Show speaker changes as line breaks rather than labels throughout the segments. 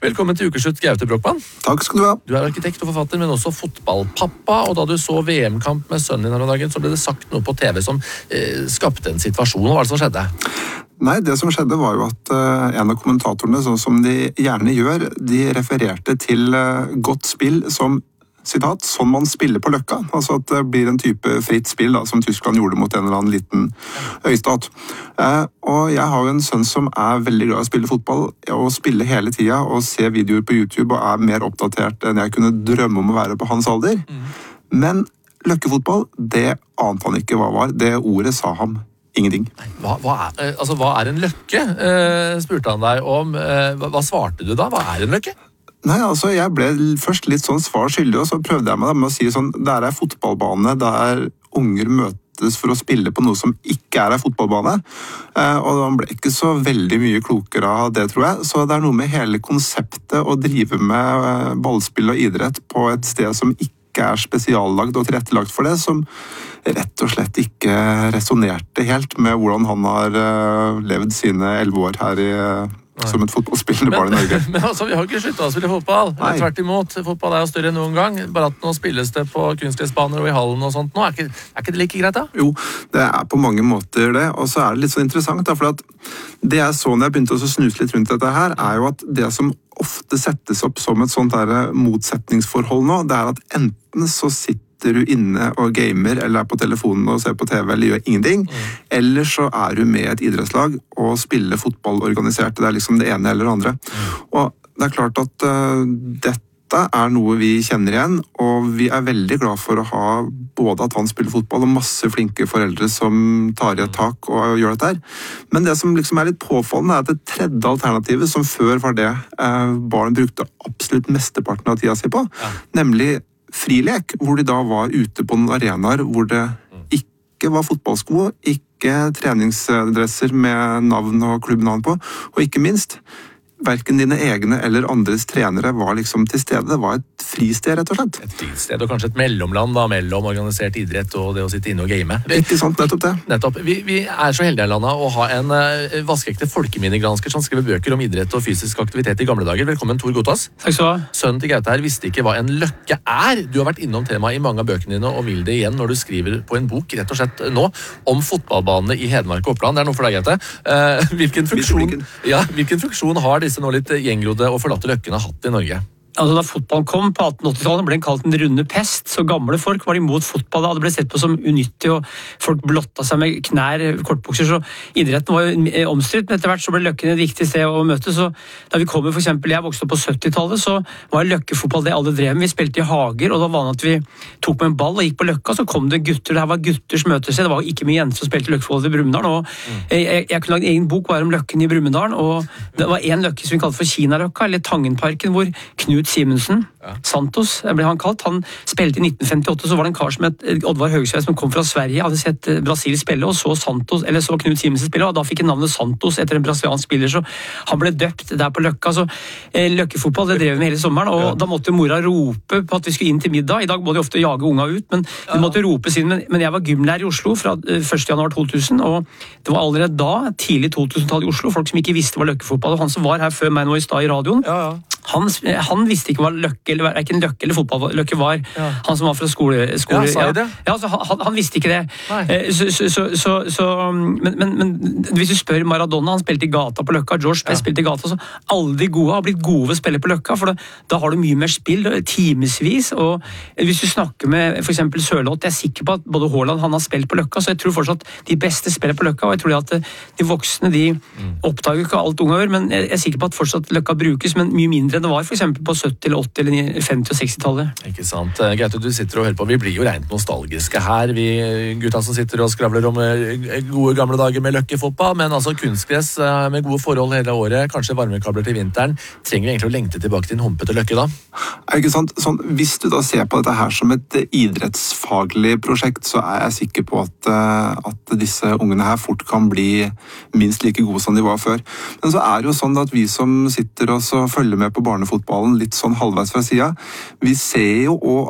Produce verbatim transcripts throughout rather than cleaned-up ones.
Velkommen til ukeslutt, Gaute Brochmann.
Takk skal du ha.
Du er arkitekt og forfatter, men også fotballpappa, og da du så V M-kamp med sønnen din her om dagen, så ble det sagt noe på T V som eh, skapte en situasjon. Hva var det som skjedde?
Nei, det som skjedde var jo at uh, en av kommentatorene, sånn som de gjerne gjør, de refererte til uh, godt spill som sitat, sånn man spiller på Løkka. Altså at det blir en type fritt spill da, som Tyskland gjorde mot en eller annen liten øystat. Eh, og jeg har jo en sønn som er veldig glad i å spille fotball, og spille hele tida, og se videoer på YouTube, og er mer oppdatert enn jeg kunne drømme om å være på hans alder. Mm. Men løkkefotball, det ante han ikke hva var. Det ordet sa ham ingenting.
Hva, hva, er, altså, hva er en løkke? Eh, spurte han deg om. Eh, hva, hva svarte du da? Hva er en løkke?
Nei, altså, jeg ble først litt sånn svar skyldig, og så prøvde jeg meg med å si sånn, det er en fotballbane der unger møtes for å spille på noe som ikke er en fotballbane, eh, og han ble ikke så veldig mye klokere av det, tror jeg, så det er noe med hele konseptet å drive med ballspill og idrett på et sted som ikke er spesiallagd og tilrettelagt for det, som rett og slett ikke resonerte helt med hvordan han har uh, levd sine elleve år her i Nei. Som et fotballspillende barn i Norge.
Men altså, vi har ikke sluttet å spille fotball. Tvert imot, fotball er jo større enn noen gang. Bare at nå spilles det på kunstgressbaner og i hallen og sånt. Nå er ikke, er ikke det like greit da?
Jo, det er på mange måter det. Og så er det litt så interessant da, for at det jeg så når jeg begynte å snuse litt rundt dette her, er jo at det som ofte settes opp som et sånt der motsetningsforhold nå, det er at enten så sitter du inne og gamer, eller er på telefonen og ser på T V, eller gjør ingenting, mm. eller så er du med et idrettslag og spiller fotball organisert. Det er liksom det ene eller det andre. Mm. Og det er klart at uh, dette er noe vi kjenner igjen, og vi er veldig glad for å ha både at han spiller fotball, og masse flinke foreldre som tar i et tak og gjør dette her. Men det som liksom er litt påfallende er at det tredje alternativet, som før var det uh, barn brukte absolutt mesteparten av tida si på, ja. Nemlig frilek, hvor de da var ute på noen arenaer hvor det ikke var fotballsko, ikke treningsdresser med navn og klubbnavn på, og ikke minst, hverken dine egne eller andres trenere var liksom til stede. Det var et fristed, rett og slett.
Et fristed, og kanskje et mellomland da, mellom organisert idrett og det å sitte inne og game.
Ikke sant, nettopp det.
Nettopp. Vi, vi er så heldige i landet å ha en uh, vaskeekte folkeminnegransker som skriver bøker om idrett og fysisk aktivitet i gamle dager. Velkommen, Tor Gotas.
Takk skal du ha.
Sønnen til Gaute her visste ikke hva en løkke er. Du har vært innom temaet i mange av bøkene dine, og vil det igjen når du skriver på en bok, rett og slett nå, om fotballbanene i Hedmark og Oppland. Det er noe for deg, Gaute. Uh, hvilken, funksjon, ja, hvilken funksjon har disse nå litt gjenglodde og forlatte løkkene hatt i Norge?
Altså, da fotballen kom på atten-åttitallet ble den kalt den runde pest, så gamle folk var imot fotball da. Det ble sett på som unyttig, og folk blotta seg med knær, kortbukser, så idretten var jo omstridt, men etter hvert så ble Løkken et viktig sted å møtes. Så da vi kom, for eksempel, jeg vokste opp på syttitallet, så var løkkefotball det alle drev med. Vi spilte i hager, og da var det at vi tok med en ball og gikk på Løkka, så kom det gutter. Det her var gutters møtested, det var ikke mye jenter som spilte løkkefotball i Brumunddal, og mm. jeg, jeg, jeg kunne lage en egen bok bare om Løkken i Brumunddal, og det var en løkke som vi kalte for Kinaløkka, eller Tangenparken, hvor Knut Simensen, ja. Santos ble han kalt, han spilte i nitten femtiåtte, så var det en kar som het Oddvar Høgsveig som kom fra Sverige, hadde sett Brasil spille, og så Santos, eller så Knut Simensen spille, og da fikk han navnet Santos etter en brasiliansk spiller, så han ble døpt der på Løkka, så eh, løkkefotball, det drev vi med hele sommeren, og ja. Da måtte mora rope på at vi skulle inn til middag. I dag må de ofte jage unga ut, men de måtte ropes inn, men, men jeg var gymlærer i Oslo fra eh, første januar to tusen, og det var allerede da, tidlig to tusen-tallet i Oslo, folk som ikke visste hva løkkefotball, og han som var her før meg nå i stad i radioen, ja, ja. Han, han visste ikke hva løkke eller, ikke en løkke eller fotball løkke var, ja. Han som var fra skole, skole
ja, ja.
Ja, altså, han, han visste ikke det. Så, så, så, så, så, men, men, men hvis du spør Maradona, han spilte i gata på Løkka, George Best ja. Spilte i gata, så alle de gode har blitt gode ved å spille på Løkka, for da, da har du mye mer spill, timesvis, og hvis du snakker med for eksempel Sørloth, jeg er sikker på at både Haaland han har spilt på Løkka, så jeg tror fortsatt de beste spiller på Løkka, og jeg tror at de voksne, de mm. oppdager ikke alt unge gjør, men jeg er sikker på at fortsatt Løkka brukes, men mye mindre enn det var for eksempel på sytti, åtti, femti og seksti-tallet.
Ikke sant. Gaute, du sitter og hører på. Vi blir jo rent nostalgiske her. Vi gutta som sitter og skravler om gode gamle dager med løkkefotball, men altså kunstgress med gode forhold hele året, kanskje varmekabler til vinteren. Trenger vi egentlig å lengte tilbake til en humpete løkke da?
Ikke sant? Sånn, hvis du da ser på dette her som et idrettsfaglig prosjekt, så er jeg sikker på at, at disse ungene her fort kan bli minst like gode som de var før. Men så er det jo sånn at vi som sitter og følger med på barnefotballen litt sånn halvveis fra siden, vi ser jo også at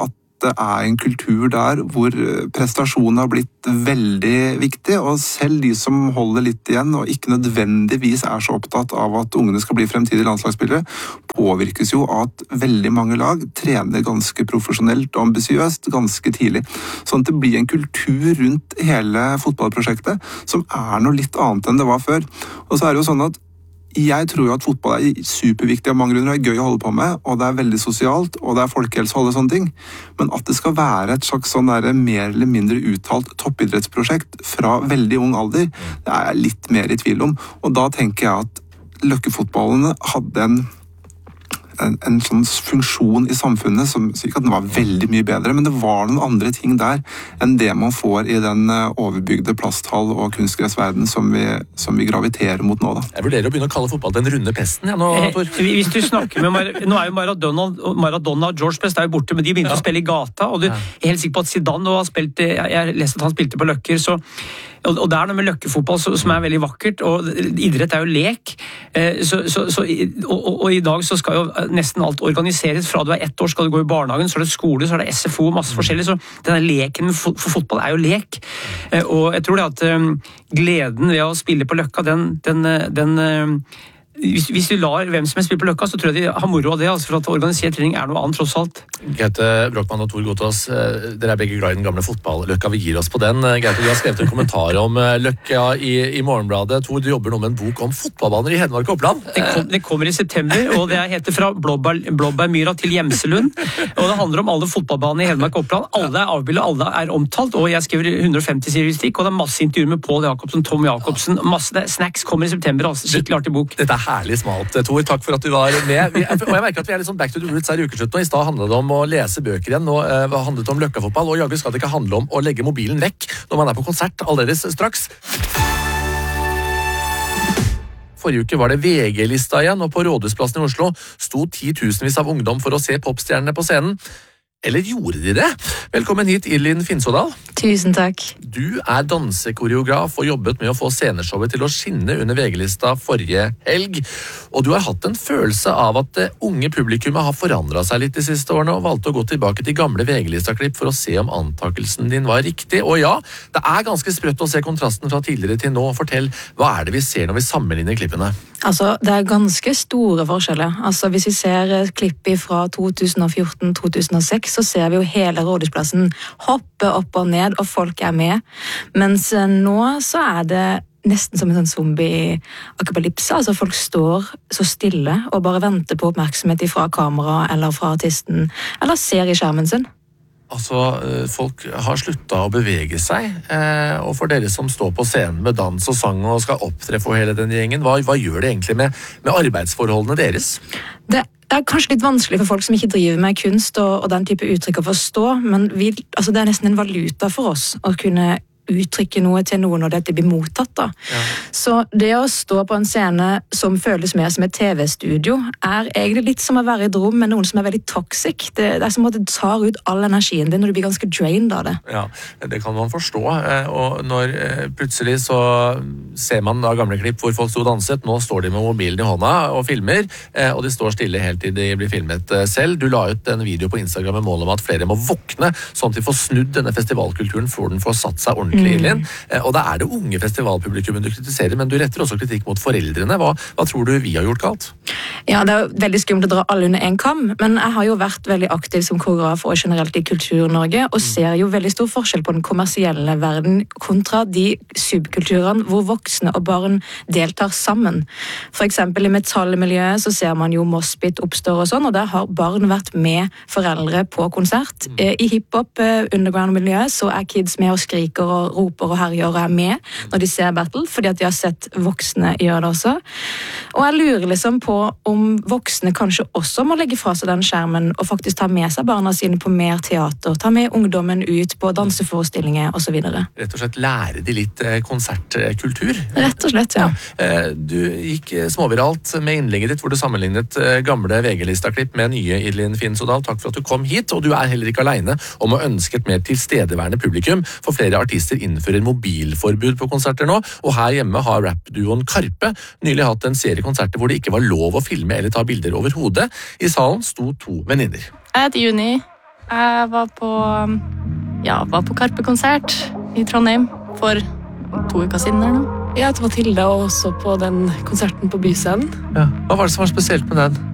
det er en kultur der hvor prestasjonen har blitt veldig viktig, og selv de som holder litt igjen og ikke nødvendigvis er så opptatt av at ungene skal bli fremtidige landslagsspillere, påvirkes jo av at veldig mange lag trener ganske profesjonelt og ambisiøst ganske tidlig. Sånn at det blir en kultur rundt hele fotballprosjektet som er noe litt annet enn det var før. Og så er det jo sånn at jeg tror jo at fotball er superviktig av mange grunner, det er gøy å holde på med, og det er veldig sosialt, og det er folkehelse og alle sånne ting. Men at det skal være et slags sånn der mer eller mindre uttalt toppidrettsprosjekt fra veldig ung alder, det er jeg litt mer i tvil om. Og da tenker jeg at løkkefotballene hadde en En, en sånn funksjon i samfunnet som ikke at den var veldig mye bedre, men det var noen andre ting der enn det man får i den overbygde plasthall- og kunstgressverden som vi, som vi graviterer mot nå. Da.
Jeg vurderer å begynne å kalle fotball den runde pesten. Ja, nå, Tor.
Hvis du snakker med Mar nå er jo Maradona, Maradona og George Best er jo borte, men de begynte ja. å spille i gata, og du er helt sikker på at Zidane har spilt, jeg, jeg leste at han spilte på Løkker, så Og, og det er noe med løkkefotball som er veldig vakkert, og idrett er jo lek. Så, så, så, og, og, og i dag så skal jo nesten alt organiseres. Fra du er ett år skal du gå i barnehagen, så er det skole, så er det S F O, masse forskjellig. Så denne leken for fotball er jo lek. Og jeg tror det at gleden ved å spille på Løkka, den, den, den Hvis, hvis du lar hvem som er spiller på Løkka, så tror jeg de har moro av det, altså for at organisert trening er noe annet, tross alt.
Gaute Brochmann og Tor Gotaas, dere er begge glad i den gamle fotball-Løkka. Vi gir oss på den. Gaute, du har skrevet en kommentar om Løkka i, i Morgenbladet. Tor, du jobber nå med en bok om fotballbaner i Hedmark og Oppland.
Det, kom, det kommer i september, og det heter Fra Blåbærmyra til Gjemselund. Og det handler om alle fotballbanene i Hedmark og Oppland. Alle er avbildet, alle er omtalt, og jeg skriver hundre og femti sider stikk, og det er masse intervjuer med Pål Jacobsen, Tom Jacobsen, masse det, snacks kommer i september, altså skikkelig artig bok.
Dette er herlig smalt, Tor. Takk for at du var med. Vi, og jeg merker at vi er litt sånn back to the roots her i ukeslutt nå. I stad handlet det om å lese bøker igjen. Nå uh, handlet det om løkkafotball, og jaggu skal det ikke handle om å legge mobilen vekk når man er på konsert allerede straks. Forrige uke var det V G-lista igjen, og på Rådhusplassen i Oslo sto titusenvis av ungdom for å se popstjernene på scenen. Eller gjorde de det? Velkommen hit, Irlin Finsådal.
Tusen takk.
Du er dansekoreograf og jobbet med å få sceneshowet til å skinne under V G-lista forrige helg. Og du har hatt en følelse av at det unge publikummet har forandret seg litt de siste årene, og valgte å gå tilbake til gamle V G-lista-klipp for å se om antakelsen din var riktig. Og ja, det er ganske sprøtt å se kontrasten fra tidligere til nå. Fortell, hva er det vi ser når vi sammenligner klippene?
Altså, det er ganske store forskjeller. Altså, hvis vi ser klipp fra to tusen og fjorten til to tusen og seks, så ser vi jo hele Rådhusplassen hoppe opp og ned, og folk er med. Mens nå så er det nesten som en sånn zombie-akapalypse. Altså, folk står så stille og bare venter på oppmerksomhet fra kamera eller fra artisten, eller ser i skjermen sin.
Altså, folk har sluttet å bevege seg, og for dere som står på scenen med dans og sang og skal opptre for hele den gjengen, hva, hva gjør det egentlig med, med arbeidsforholdene deres?
Det er kanskje litt vanskelig for folk som ikke driver med kunst og, og den type uttrykk å forstå, men vi, altså det er nesten en valuta for oss å kunne uttrykke noe til noen når dette blir mottatt. Da. Ja. Så det å stå på en scene som føles mer som et T V-studio, er egentlig litt som å være i et rom med noen som er veldig toxic. Det, det er som at det tar ut all energien din, og du blir ganske drained av det.
Ja, det kan man forstå. Og når plutselig så ser man da gamle klipp hvor folk stod og danset, nå står de med mobilen i hånda og filmer, og de står stille helt til de blir filmet selv. Du la ut en video på Instagram med mål om at flere må våkne, sånn at de får snudd denne festivalkulturen før den får satt seg ordentlig. Mm. Og da er det unge festivalpublikummen du kritiserer, men du retter også kritikk mot foreldrene. Hva, hva tror du vi har gjort galt?
Ja, det er veldig skummelt å dra alle under en kam, men jeg har jo vært veldig aktiv som koreograf og generelt i Kultur-Norge, og ser jo veldig stor forskjell på den kommersielle verden kontra de subkulturene hvor voksne og barn deltar sammen. For eksempel i metallmiljøet så ser man jo Moshpit oppstår og sånn, og der har barn vært med foreldre på konsert. Mm. I hiphop, underground-miljøet, så er kids med og skriker og roper og herjer og er med når de ser battle, fordi at de har sett voksne gjøre det også. Og jeg lurer liksom på om voksne kanskje også må legge fra seg den skjermen og faktisk ta med seg barna sine på mer teater, ta med ungdommen ut på danseforestillinger og så videre.
Rett og slett lære de litt konsertkultur?
Rett og slett, ja.
ja. Du gikk småviralt med innlegget ditt hvor du sammenlignet gamle V G-lista-klipp med nye Irlin Finsådal. Takk for at du kom hit, og du er heller ikke alene om å ønske et mer tilstedeværende publikum, for flere artister innfører mobilforbud på konserter nå, og her hjemme har rap-duoen Karpe nylig hatt en serie konserter hvor det ikke var lov å filme eller ta bilder over hodet. I salen sto to venninner.
Jeg heter Juni. Jeg var på, ja, var på Karpe-konsert i Trondheim for to uker siden eller noe.
Jeg var Tilda også på den konserten på Byscenen.
Ja. Hva var det som var spesielt med den?